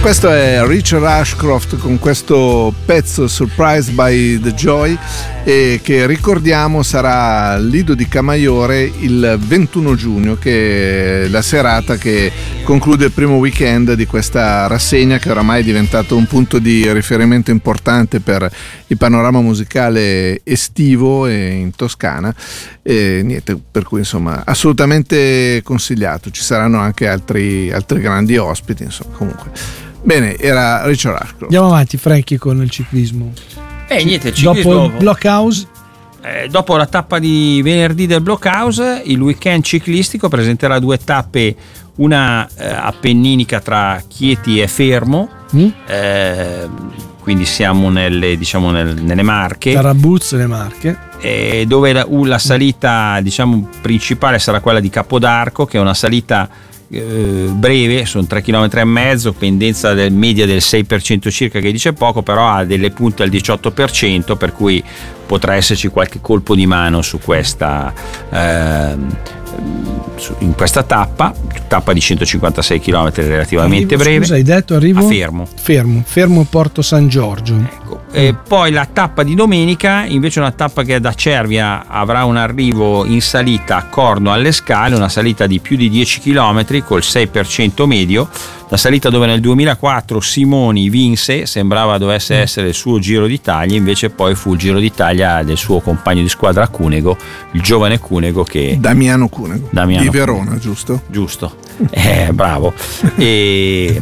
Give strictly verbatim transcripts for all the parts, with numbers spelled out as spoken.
Questo è Richard Ashcroft con questo pezzo Surprised by the Joy, e che ricordiamo sarà al Lido di Camaiore il ventuno giugno, che è la serata che conclude il primo weekend di questa rassegna, che oramai è diventato un punto di riferimento importante per il panorama musicale estivo e in Toscana, e niente, per cui insomma assolutamente consigliato. Ci saranno anche altri, altri grandi ospiti, insomma. Comunque bene, era Richard Ashcroft. Andiamo avanti, Franchi, con il ciclismo. Eh, niente, il ciclismo. Dopo il Blockhouse. Eh, dopo la tappa di venerdì del Blockhouse, il weekend ciclistico presenterà due tappe, una eh, appenninica tra Chieti e Fermo, mm? eh, quindi siamo nelle, diciamo, nel, nelle Marche. Tarabuzzo, le Marche. Eh, dove la, uh, la salita, diciamo, principale sarà quella di Capodarco, che è una salita breve, sono tre chilometri e mezzo, pendenza del media del sei per cento circa, che dice poco, però ha delle punte al diciotto per cento, per cui potrà esserci qualche colpo di mano su questa eh, in questa tappa tappa di centocinquantasei chilometri, relativamente arrivo, breve. Scusa, hai detto arrivo? A Fermo Fermo, Fermo Porto San Giorgio. Ecco. E poi la tappa di domenica invece è una tappa che da Cervia avrà un arrivo in salita a Corno alle Scale, una salita di più di dieci chilometri col sei per cento medio, la salita dove nel duemilaquattro Simoni vinse, sembrava dovesse essere il suo Giro d'Italia, invece poi fu il Giro d'Italia del suo compagno di squadra Cunego, il giovane Cunego, che Damiano Cunego Damiano di Verona, Cunego. giusto? Giusto, eh, bravo. e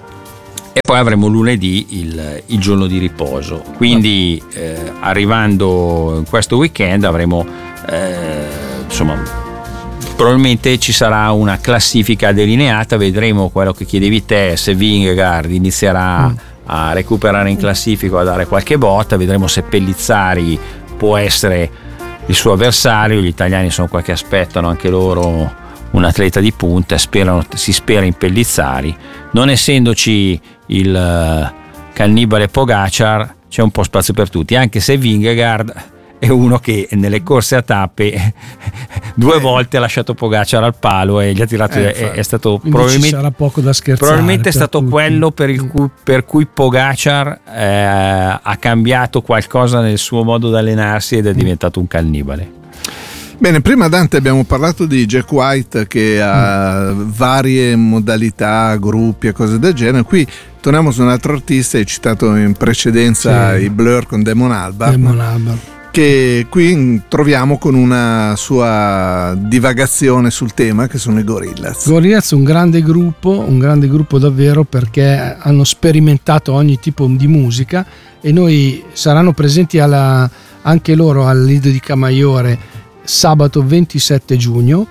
E poi avremo lunedì il, il giorno di riposo, quindi eh, arrivando in questo weekend avremo eh, insomma, probabilmente ci sarà una classifica delineata, vedremo quello che chiedevi te, se Vingegaard inizierà mm. a recuperare in classifica, a dare qualche botta, vedremo se Pellizzari può essere il suo avversario. Gli italiani sono qua che aspettano anche loro un atleta di punta, sperano, si spera in Pellizzari. Non essendoci il cannibale Pogacar, c'è un po' spazio per tutti, anche se Vingegaard è uno che nelle corse a tappe due eh. volte ha lasciato Pogacar al palo e gli ha tirato, eh, è, è stato quindi probabilmente, ci sarà poco da scherzare, probabilmente è stato tutti. quello per, il cui, per cui Pogacar eh, ha cambiato qualcosa nel suo modo di allenarsi ed è diventato un cannibale. Bene, prima Dante abbiamo parlato di Jack White, che ha mm. varie modalità, gruppi e cose del genere. Qui torniamo su un altro artista, hai citato in precedenza sì. i Blur con Damon Albarn, Damon Albarn, che qui troviamo con una sua divagazione sul tema, che sono i Gorillaz. Gorillaz, un grande gruppo, un grande gruppo davvero, perché hanno sperimentato ogni tipo di musica, e noi saranno presenti alla, anche loro al Lido di Camaiore sabato ventisette giugno,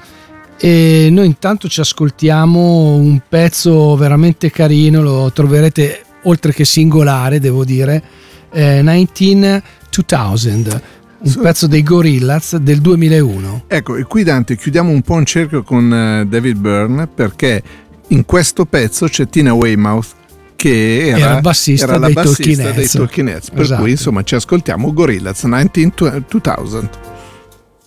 e noi intanto ci ascoltiamo un pezzo veramente carino, lo troverete oltre che singolare, devo dire, eh, nineteen duemila, un so, pezzo dei Gorillaz del duemilauno. Ecco, e qui Dante chiudiamo un po' un cerchio con uh, David Byrne, perché in questo pezzo c'è Tina Weymouth, che era, era, bassista era la dei bassista Talking Heads. dei Talking Heads, per esatto. cui insomma ci ascoltiamo Gorillaz nineteen duemila.